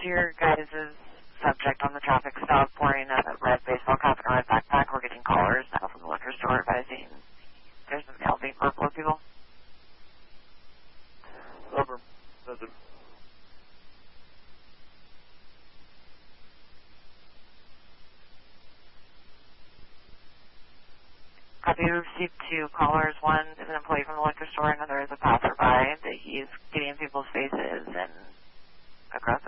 your guys' subject on the traffic stop wearing a red baseball cap and a red backpack? We're getting callers now from the liquor store advising there's a male being verbal with people. Over. Doesn't. Copy, we received 2 callers. One is an employee from the liquor store, another is a passerby that he's getting in people's faces and aggressive.